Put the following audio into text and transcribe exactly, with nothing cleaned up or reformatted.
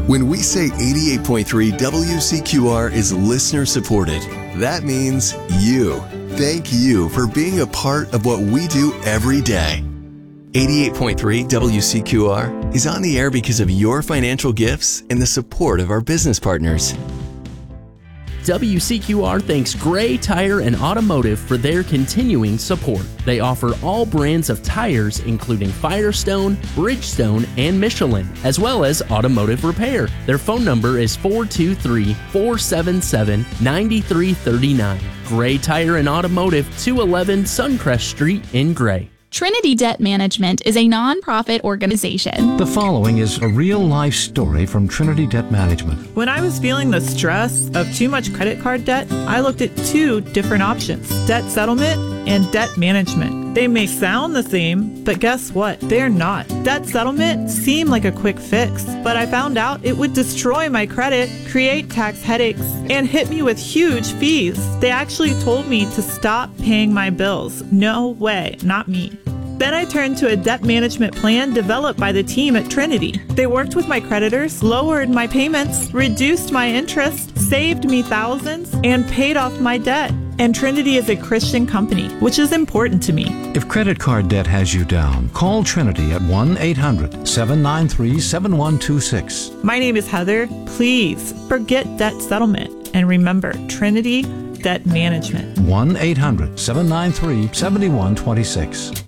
When we say eighty-eight point three W C Q R is listener supported, that means you. Thank you for being a part of what we do every day. eighty-eight point three W C Q R is on the air because of your financial gifts and the support of our business partners. W C Q R thanks Gray Tire and Automotive for their continuing support. They offer all brands of tires, including Firestone, Bridgestone, and Michelin, as well as automotive repair. Their phone number is four two three, four seven seven, nine three three nine. Gray Tire and Automotive, two eleven Suncrest Street in Gray. Trinity Debt Management is a nonprofit organization. The following is a real-life story from Trinity Debt Management. When I was feeling the stress of too much credit card debt, I looked at two different options: debt settlement and debt management. They may sound the same, but guess what? They're not. Debt settlement seemed like a quick fix, but I found out it would destroy my credit, create tax headaches, and hit me with huge fees. They actually told me to stop paying my bills. No way, not me. Then I turned to a debt management plan developed by the team at Trinity. They worked with my creditors, lowered my payments, reduced my interest, saved me thousands, and paid off my debt. And Trinity is a Christian company, which is important to me. If credit card debt has you down, call Trinity at one eight hundred, seven nine three, seven one two six. My name is Heather. Please forget debt settlement and remember Trinity Debt Management. one eight hundred, seven nine three, seven one two six.